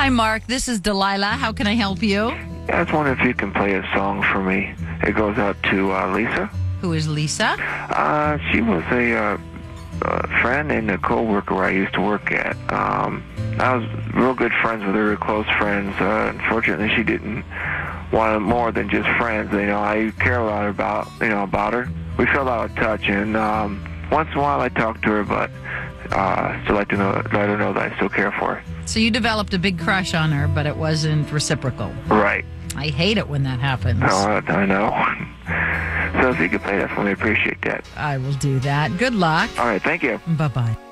Hi, Mark. This is Delilah. How can I help you? Yeah, I was wondering if you can play a song for me. It goes out to Lisa. Who is Lisa? She was a friend and a co-worker where I used to work at. I was real good friends with her, real close friends. Unfortunately, she didn't want more than just friends. I care a lot about her. We fell out of touch, and once in a while I talk to her, but still like to let her know that I still care for her. So you developed a big crush on her, but it wasn't reciprocal. Right. I hate it when that happens. I know. So if you could play that for me, I appreciate that. I will do that. Good luck. All right, thank you. Bye-bye.